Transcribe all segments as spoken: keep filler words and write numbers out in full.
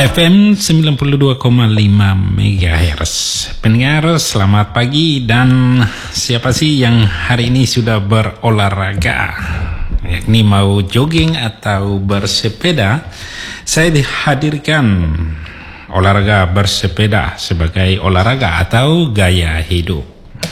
F M sembilan puluh dua koma lima megahertz. Pendengar, selamat pagi. Dan siapa sih yang hari ini sudah berolahraga, yakni mau jogging atau bersepeda? Saya dihadirkan olahraga bersepeda sebagai olahraga atau gaya hidup.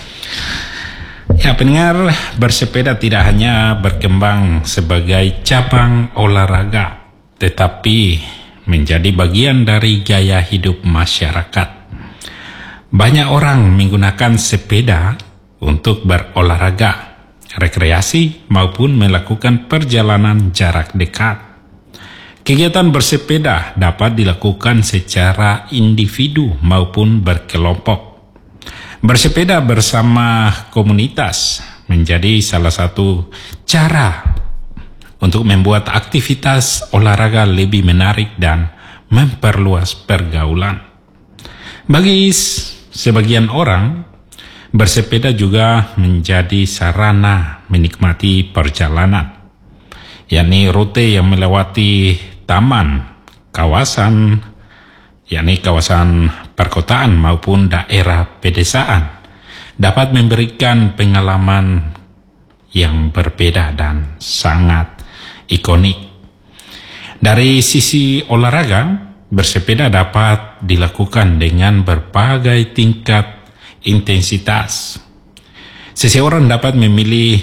Ya pendengar, bersepeda tidak hanya berkembang sebagai cabang olahraga, tetapi menjadi bagian dari gaya hidup masyarakat. Banyak orang menggunakan sepeda untuk berolahraga, rekreasi, maupun melakukan perjalanan jarak dekat. Kegiatan bersepeda dapat dilakukan secara individu maupun berkelompok. Bersepeda bersama komunitas menjadi salah satu cara untuk membuat aktivitas olahraga lebih menarik dan memperluas pergaulan. Bagi sebagian orang, bersepeda juga menjadi sarana menikmati perjalanan, yakni rute yang melewati taman, kawasan, yakni kawasan perkotaan maupun daerah pedesaan, dapat memberikan pengalaman yang berbeda dan sangat ikonik. Dari sisi olahraga, bersepeda dapat dilakukan dengan berbagai tingkat intensitas. Seseorang dapat memilih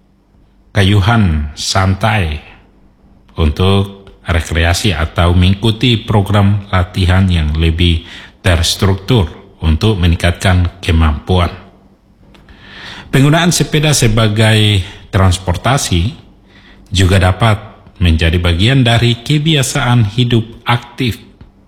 kayuhan santai untuk rekreasi atau mengikuti program latihan yang lebih terstruktur untuk meningkatkan kemampuan. Penggunaan sepeda sebagai transportasi juga dapat menjadi bagian dari kebiasaan hidup aktif.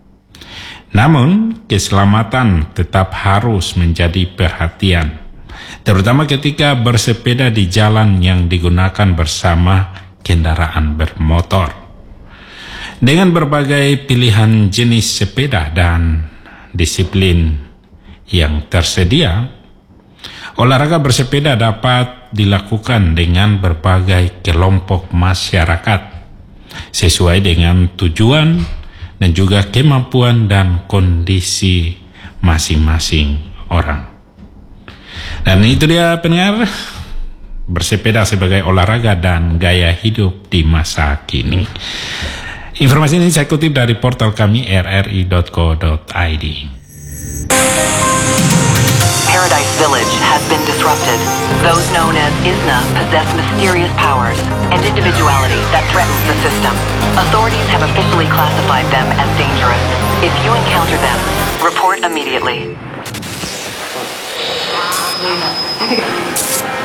Namun, keselamatan tetap harus menjadi perhatian, terutama ketika bersepeda di jalan yang digunakan bersama kendaraan bermotor. Dengan berbagai pilihan jenis sepeda dan disiplin yang tersedia, olahraga bersepeda dapat dilakukan dengan berbagai kelompok masyarakat sesuai dengan tujuan dan juga kemampuan dan kondisi masing-masing orang. Dan itu dia pendengar, bersepeda sebagai olahraga dan gaya hidup di masa kini. Informasi ini saya kutip dari portal kami r r i dot co dot i d. Paradise Village has been disrupted. Those known as ISNA possess mysterious powers and individuality that threatens the system. Authorities have officially classified them as dangerous. If you encounter them, report immediately.